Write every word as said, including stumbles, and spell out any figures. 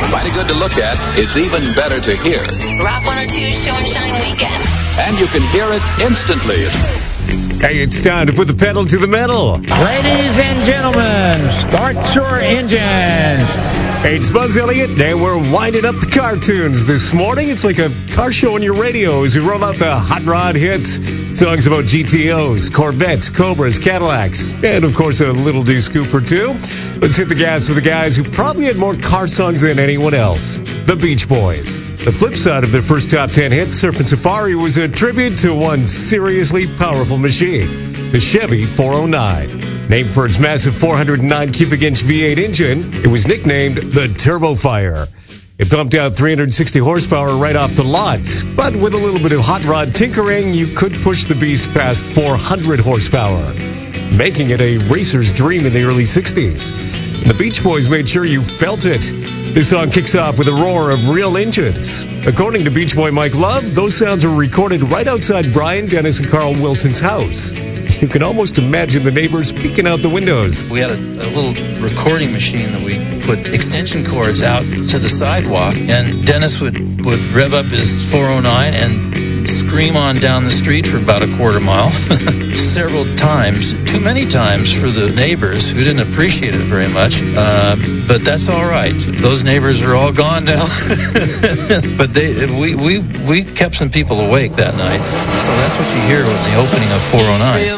Mighty good to look at. It's even better to hear. Rock one oh two Show and Shine Weekend. And you can hear it instantly. Hey, it's time to put the pedal to the metal. Ladies and gentlemen, start your engines. Hey, it's Buzz Elliott, and we're winding up the cartoons this morning. It's like a car show on your radio as we roll out the hot rod hits. Songs about G T Os, Corvettes, Cobras, Cadillacs, and, of course, a little D scoop or two. Let's hit the gas with the guys who probably had more car songs than anyone else, the Beach Boys. The flip side of their first top ten hit, Surfin' Safari, was a tribute to one seriously powerful machine, the Chevy four oh nine. Named for its massive four hundred nine cubic inch V eight engine, it was nicknamed the Turbo Fire. It pumped out three hundred sixty horsepower right off the lot, but with a little bit of hot rod tinkering, you could push the beast past four hundred horsepower, making it a racer's dream in the early sixties. The Beach Boys made sure you felt it. This song kicks off with a roar of real engines. According to Beach Boy Mike Love, those sounds were recorded right outside Brian, Dennis, and Carl Wilson's house. You can almost imagine the neighbors peeking out the windows. We had a, a little recording machine that we put extension cords out to the sidewalk, and Dennis would, would rev up his four oh nine and scream on down the street for about a quarter mile. Several times, too many times for the neighbors who didn't appreciate it very much. Uh, but that's all right. Those neighbors are all gone now. But they, we, we, we kept some people awake that night. So that's what you hear in the opening of four oh nine.